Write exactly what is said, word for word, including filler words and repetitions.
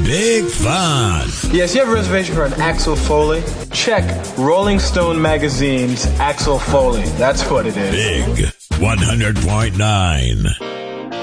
big fun. Yes, you have a reservation for an Axel Foley? Check Rolling Stone Magazine's Axel Foley. That's what it is. Big one hundred point nine.